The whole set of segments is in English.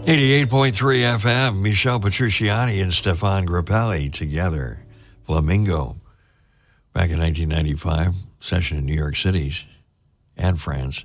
88.3 FM, Michelle Petrucciani and Stefan Grappelli together. Flamingo. Back in 1995, session in New York City and France.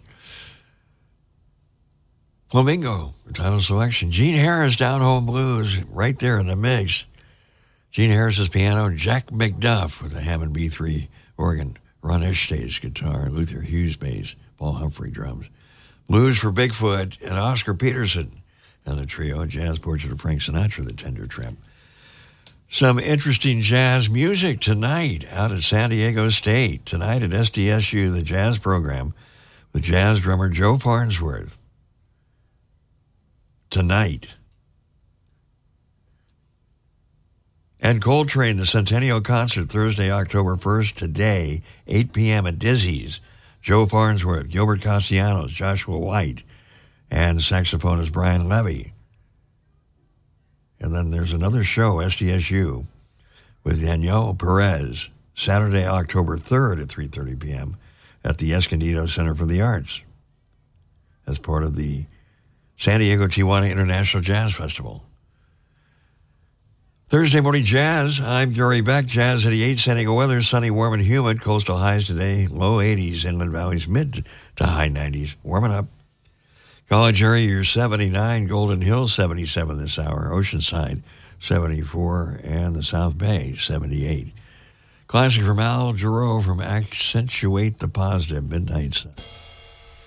Flamingo, the title selection. Gene Harris, Down Home Blues, right there in the mix. Gene Harris's piano, Jack McDuff with the Hammond B3 organ, Ron Estes guitar, Luther Hughes bass, Paul Humphrey drums. Blues for Bigfoot and Oscar Peterson and the trio, Jazz Portrait of Frank Sinatra, The Tender Trip. Some interesting jazz music tonight out at San Diego State. Tonight at SDSU, the jazz program with jazz drummer Joe Farnsworth. Tonight. And Coltrane, the Centennial Concert, Thursday, October 1st, today, 8 p.m. at Dizzy's. Joe Farnsworth, Gilbert Castellanos, Joshua White, and saxophonist Brian Levy. And then there's another show, SDSU, with Daniel Perez, Saturday, October 3rd at 3:30 p.m. at the Escondido Center for the Arts as part of the San Diego Tijuana International Jazz Festival. Thursday morning jazz. I'm Gary Beck. Jazz 88, San Diego weather, sunny, warm, and humid. Coastal highs today, low 80s. Inland valleys, mid to high 90s. Warming up. College area, you're 79. Golden Hills, 77 this hour. Oceanside, 74. And the South Bay, 78. Classic from Al Jarreau from Accentuate the Positive, Midnight Sun.